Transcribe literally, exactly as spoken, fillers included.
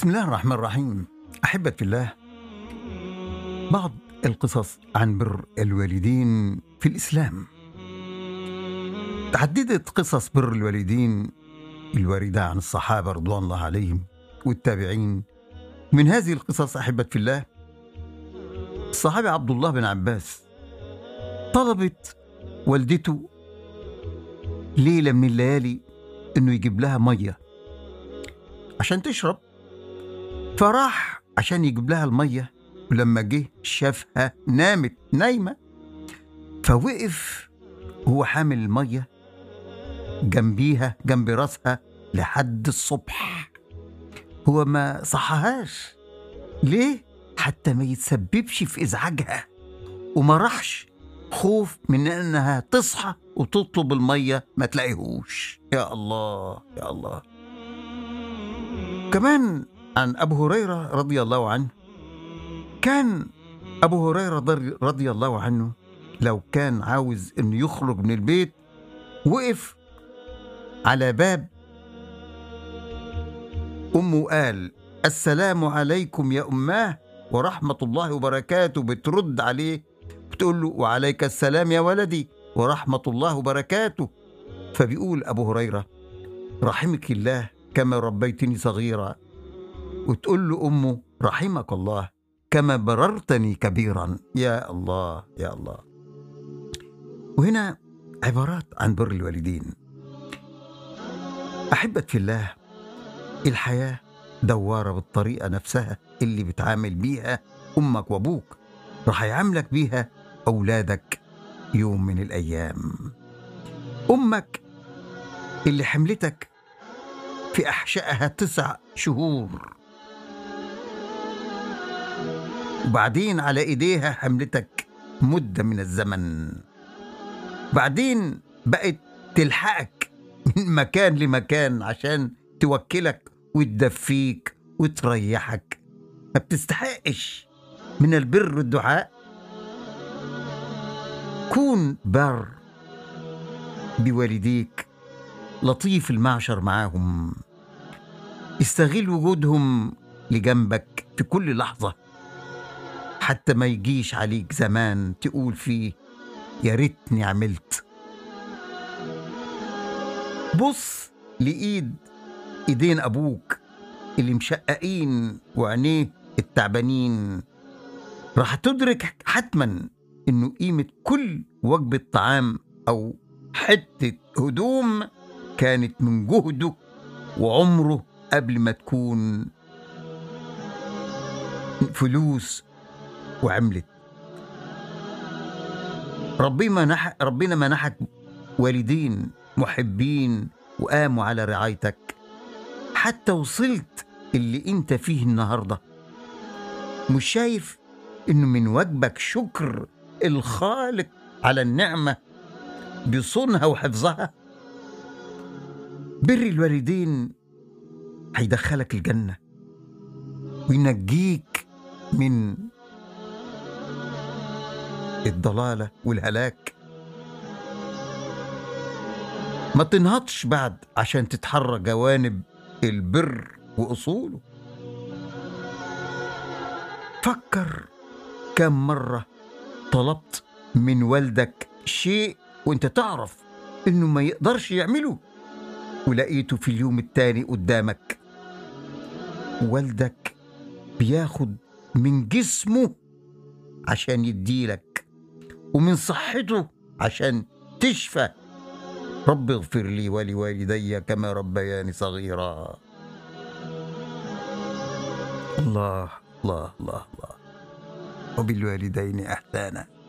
بسم الله الرحمن الرحيم. أحبة في الله، بعض القصص عن بر الوالدين في الإسلام. تعددت قصص بر الوالدين الواردة عن الصحابة رضوان الله عليهم والتابعين. من هذه القصص أحبة في الله، الصحابي عبد الله بن عباس طلبت والدته ليلة من الليالي إنه يجيب لها مية عشان تشرب، فراح عشان يجيب لها المية، ولما جه شافها نامت نايمة، فوقف هو حامل المية جنبيها جنب راسها لحد الصبح. هو ما صحهاش ليه؟ حتى ما يتسببش في إزعاجها، وما راحش خوف من أنها تصحى وتطلب المية ما تلاقيهوش. يا الله يا الله. كمان عن أبو هريرة رضي الله عنه، كان أبو هريرة رضي الله عنه لو كان عاوز أنه يخرج من البيت وقف على باب أمه قال: السلام عليكم يا أماه ورحمة الله وبركاته. بترد عليه بتقول له: وعليك السلام يا ولدي ورحمة الله وبركاته. فبيقول أبو هريرة: رحمك الله كما ربيتني صغيرا. وتقول له أمه: رحمك الله كما بررتني كبيرا. يا الله يا الله. وهنا عبارات عن بر الوالدين. أحبة في الله، الحياة دوارة بالطريقة نفسها اللي بتعامل بيها أمك وأبوك راح يعاملك بيها أولادك يوم من الأيام. أمك اللي حملتك في أحشائها تسع شهور، وبعدين على إيديها حملتك مدة من الزمن، بعدين بقت تلحقك من مكان لمكان عشان توكلك وتدفيك وتريحك. ما بتستحقش من البر والدعاء؟ كون بر بوالديك، لطيف المعشر معاهم، استغل وجودهم لجنبك في كل لحظة، حتى ما يجيش عليك زمان تقول فيه يا ريتني عملت. بص لإيد إيدين أبوك اللي مشققين وعينيه التعبانين، راح تدرك حتما إنه قيمة كل وجبة طعام أو حتة هدوم كانت من جهده وعمره قبل ما تكون فلوس وعملت. ربنا منح ربنا منحك والدين محبين وقاموا على رعايتك حتى وصلت اللي انت فيه النهارده. مش شايف انه من واجبك شكر الخالق على النعمة بصونها وحفظها؟ بر الوالدين هيدخلك الجنة وينجيك من الضلالة والهلاك. ما تنهضش بعد عشان تتحرى جوانب البر وأصوله. فكر كم مرة طلبت من والدك شيء وانت تعرف انه ما يقدرش يعمله، ولقيته في اليوم التاني قدامك. والدك بياخد من جسمه عشان يديلك ومن صحته عشان تشفى. رب اغفر لي ولوالدي كما ربياني صغيرا. الله الله الله الله. وبالوالدين إحسانا.